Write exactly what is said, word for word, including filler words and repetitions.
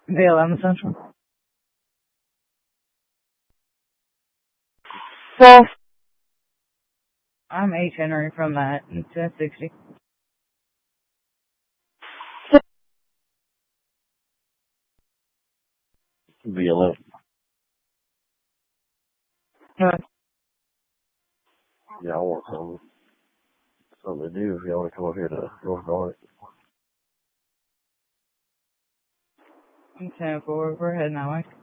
The eleven Central. Well, I'm H. Henry from that. ten sixty. V eleven. What? Yeah, I want something, something to do if y'all want to come up here to North Garnet. I'm ten four. We're heading that way.